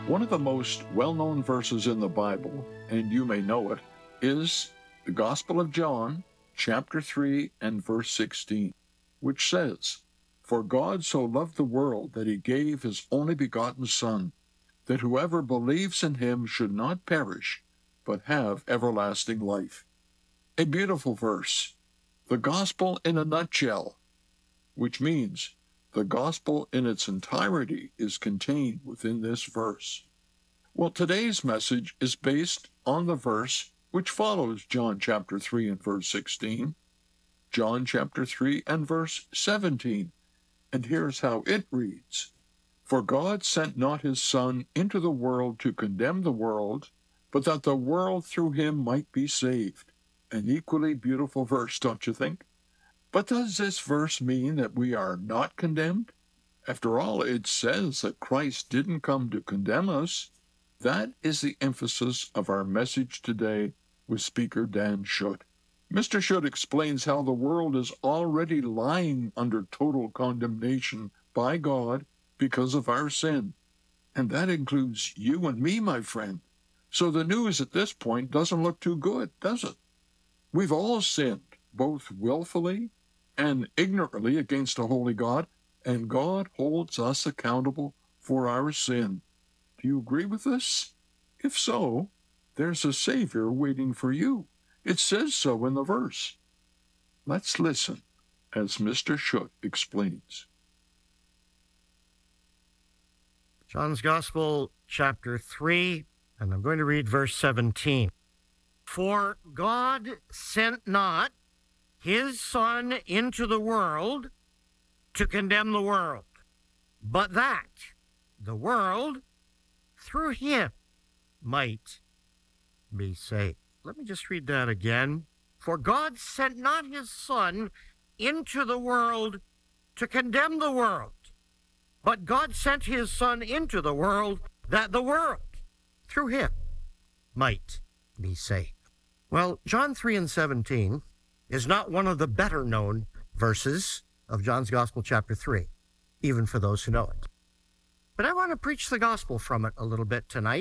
One of the most well-known verses in the Bible, and you may know it, is the Gospel of John, chapter 3 and verse 16, which says, "For God so loved the world that he gave his only begotten Son, that whoever believes in him should not perish, but have everlasting life." A beautiful verse. The gospel in a nutshell, which means the gospel in its entirety is contained within this verse. Well, today's message is based on the verse which follows John chapter 3 and verse 16, John chapter 3 and verse 17. And here's how it reads. "For God sent not his Son into the world to condemn the world, but that the world through him might be saved." An equally beautiful verse, don't you think? But does this verse mean that we are not condemned? After all, it says that Christ didn't come to condemn us. That is the emphasis of our message today with Speaker Dan Schutt. Mr. Schutt explains how the world is already lying under total condemnation by God because of our sin. And that includes you and me, my friend. So the news at this point doesn't look too good, does it? We've all sinned, both willfully and ignorantly against a holy God, and God holds us accountable for our sin. Do you agree with this? If so, there's a Savior waiting for you. It says so in the verse. Let's listen as Mr. Schutt explains. John's Gospel, chapter 3, and I'm going to read verse 17. "For God sent not his Son into the world to condemn the world, but that the world through him might be saved." Let me just read that again. "For God sent not his Son into the world to condemn the world, but God sent his Son into the world that the world through him might be saved." Well, John 3 and 17 is not one of the better known verses of John's Gospel chapter 3, even for those who know it. But I want to preach the gospel from it a little bit tonight.